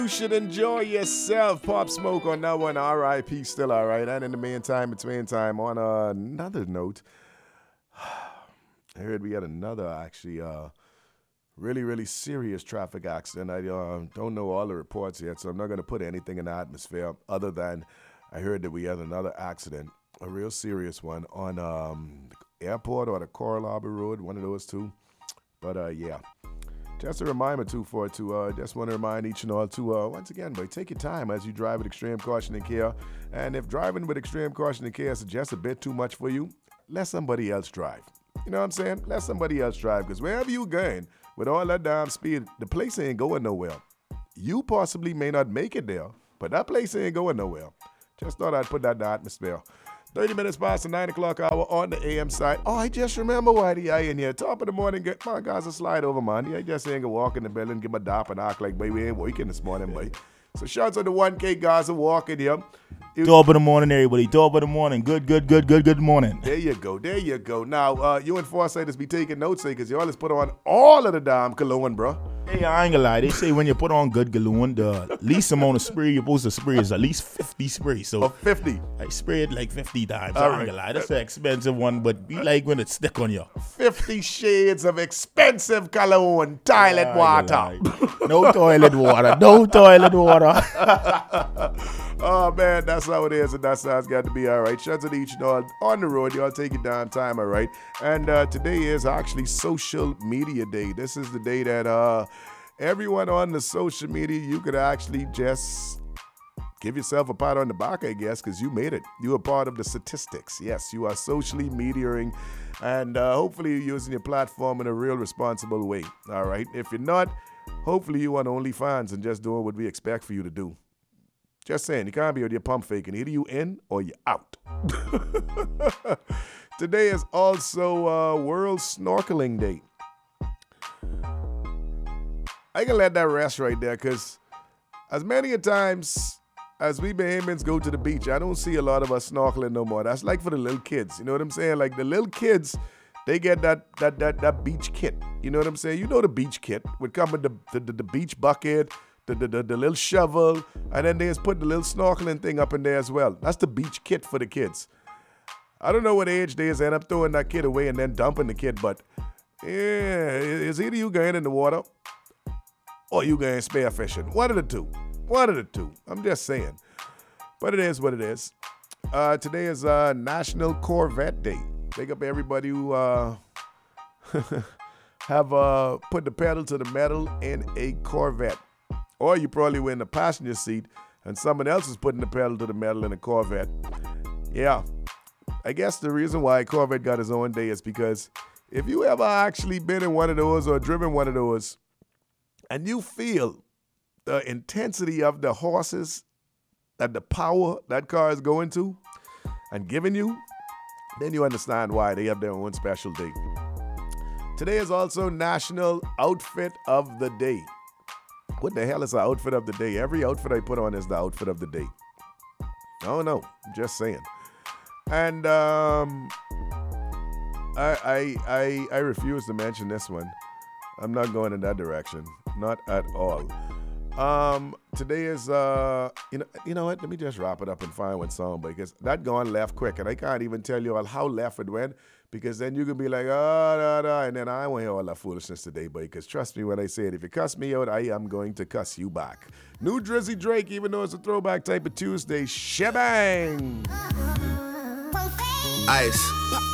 You should enjoy yourself. Pop Smoke on that one. R.I.P. Still all right. And in the meantime, between time, on another note, I heard we had another actually really, really serious traffic accident. I don't know all the reports yet, so I'm not going to put anything in the atmosphere other than I heard that we had another accident, a real serious one on the airport or the Coral Harbor Road, one of those two. But yeah. Just a reminder, just want to remind each and all to, once again, boy, take your time as you drive with extreme caution and care. And if driving with extreme caution and care is just a bit too much for you, let somebody else drive. You know what I'm saying? Let somebody else drive, because wherever you going, with all that damn speed, the place ain't going nowhere. You possibly may not make it there, but that place ain't going nowhere. Just thought I'd put that in the atmosphere. 30 minutes past the 9 o'clock hour on the AM side. Oh, I just remember why the I in here. Top of the morning, get my guys a slide over, man. I just ain't gonna walk in the building, give my dap and act like, boy, we ain't working this morning, boy. So shouts out to 1K guys are walking here. Top of the morning, everybody. Top of the morning. Good morning. There you go. Now, you and Foresighters be taking notes, because you always put on all of the damn cologne, bro. Hey, I ain't gonna lie. They say when you put on good cologne, the least amount of spray you're supposed to spray is at least 50 sprays. So 50. I spray it like 50 times. All I right. ain't gonna lie. That's an expensive one, but be like when it stick on you. 50 shades of expensive cologne, toilet water. No toilet water. No toilet water. Oh, man, that's how it is, and that's how it's got to be, all right. Shouts out to each and all on the road. Y'all take your damn time, all right. And today is actually Social Media Day. This is the day that everyone on the social media, you could actually just give yourself a pat on the back, I guess, because you made it. You are part of the statistics. Yes, you are socially mediating, and hopefully you're using your platform in a real responsible way, all right. If you're not, hopefully you on OnlyFans and just doing what we expect for you to do. Just saying, you can't be with your pump faking. Either you in or you out. Today is also World Snorkeling Day. I can let that rest right there, because as many a times as we Bahamians go to the beach, I don't see a lot of us snorkeling no more. That's like for the little kids. You know what I'm saying? Like the little kids, they get that beach kit. You know what I'm saying? You know the beach kit would come with the beach bucket, the little shovel, and then they just put the little snorkeling thing up in there as well. That's the beach kit for the kids. I don't know what age they is end up throwing that kid away and then dumping the kid, but yeah, it's either you going in the water or you going spearfishing. One of the two. I'm just saying. But it is what it is. Today is National Corvette Day. Big up everybody who have put the pedal to the metal in a Corvette. Or you probably were in the passenger seat and someone else is putting the pedal to the metal in a Corvette. Yeah. I guess the reason why Corvette got his own day is because if you ever actually been in one of those or driven one of those and you feel the intensity of the horses and the power that car is going to and giving you, then you understand why they have their own special day. Today is also National Outfit of the Day. What the hell is the outfit of the day? Every outfit I put on is the outfit of the day. I don't know. I'm just saying. And I refuse to mention this one. I'm not going in that direction. Not at all. Today is you know what? Let me just wrap it up and find one song, because that gone left quick, and I can't even tell you all how left it went, because then you could be like, and then I won't hear all that foolishness today, but because trust me when I say it, if you cuss me out, I am going to cuss you back. New Drizzy Drake, even though it's a throwback type of Tuesday, shebang! Ice.